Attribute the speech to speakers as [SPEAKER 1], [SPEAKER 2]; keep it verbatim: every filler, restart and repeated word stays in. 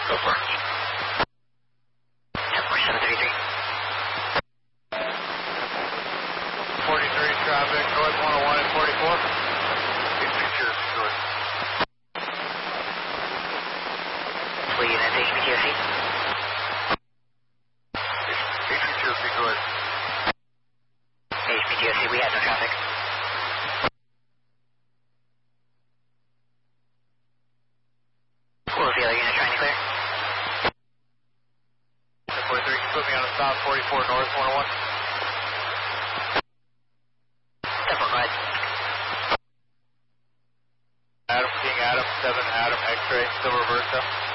[SPEAKER 1] Go for it. ten four seven three three.
[SPEAKER 2] forty-three traffic, north one oh one and forty-four. East New Jersey, good.
[SPEAKER 1] Full unit, H P T O C.
[SPEAKER 2] East New Jersey, good.
[SPEAKER 1] H P T O C, we have no traffic. What was the other unit trying to clear?
[SPEAKER 2] ten forty-three, can you put me on a stop, forty-four north one oh one?
[SPEAKER 1] ten four, go ahead.
[SPEAKER 2] Adam, King Adam, seven Adam, X-ray, Silver Versa.